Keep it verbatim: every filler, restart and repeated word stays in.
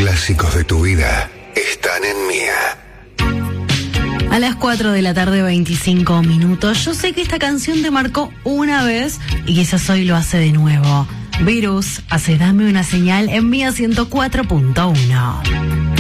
clásicos de tu vida están en Mía. A las cuatro de la tarde, veinticinco minutos. Yo sé que esta canción te marcó una vez y quizás hoy lo hace de nuevo. Virus hace Dame una señal en Mía ciento cuatro punto uno.